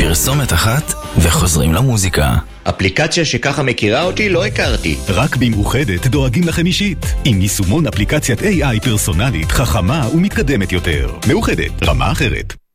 פרסומת אחת וחוזרים למוזיקה. אפליקציה שככה מכירה אותי לא הכרתי. רק במאוחדת דואגים לכם אישית. עם יישומון אפליקציית AI פרסונלית, חכמה ומתקדמת יותר. מאוחדת, רמה אחרת.